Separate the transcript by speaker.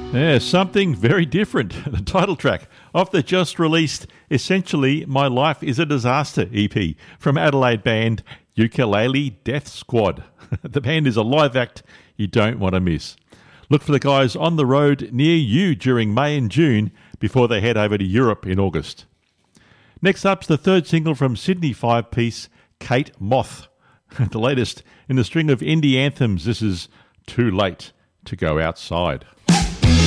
Speaker 1: Yeah, something very different. The title track of the just released Essentially My Life is a Disaster EP from Adelaide band Ukulele Death Squad. The band is a live act you don't want to miss. Look for the guys on the road near you during May and June before they head over to Europe in August. Next up's the third single from Sydney five-piece Kate Moth. The latest in the string of indie anthems. This is Too Late to Go Outside.